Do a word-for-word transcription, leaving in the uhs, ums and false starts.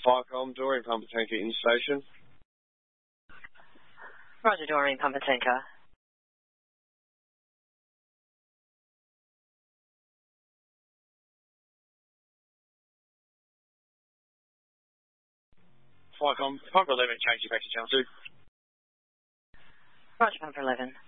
Firecom, Doreen Pumper Tanker in station. Roger, Doreen Pumper Tanker. Firecom, Pumper eleven, change you back to channel two. Roger, Pumper eleven.